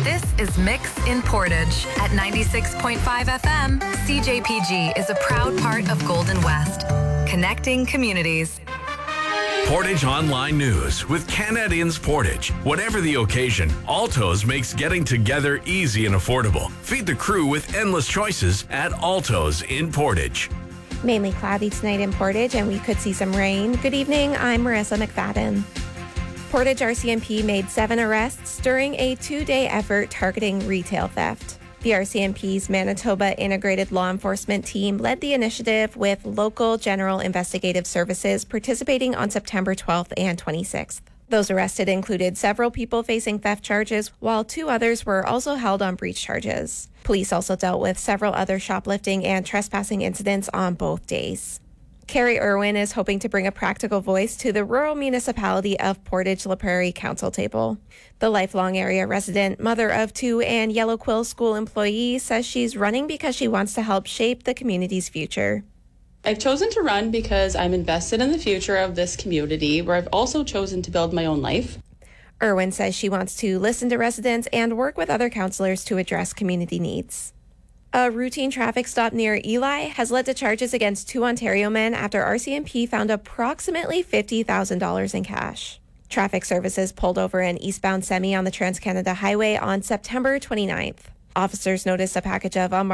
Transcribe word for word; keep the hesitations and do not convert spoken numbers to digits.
This is Mix in Portage. At ninety-six point five F M, C J P G is a proud part of Golden West, connecting communities. Portage Online News with Canadians Portage. Whatever the occasion, Alto's makes getting together easy and affordable. Feed the crew with endless choices at Alto's in Portage. Mainly cloudy tonight in Portage, and we could see some rain. Good evening, I'm Marissa McFadden. Portage R C M P made seven arrests during a two-day effort targeting retail theft. The R C M P's Manitoba Integrated Law Enforcement Team led the initiative with local General Investigative Services participating on September twelfth and twenty-sixth. Those arrested included several people facing theft charges, while two others were also held on breach charges. Police also dealt with several other shoplifting and trespassing incidents on both days. Carrie Irwin is hoping to bring a practical voice to the rural municipality of Portage-La Prairie Council table. The lifelong area resident, mother of two, and Yellow Quill School employee says she's running because she wants to help shape the community's future. I've chosen to run because I'm invested in the future of this community, where I've also chosen to build my own life. Irwin says she wants to listen to residents and work with other councillors to address community needs. A routine traffic stop near Eli has led to charges against two Ontario men after R C M P found approximately fifty thousand dollars in cash. Traffic Services pulled over an eastbound semi on the Trans-Canada Highway on September twenty-ninth. Officers noticed a package of unmarked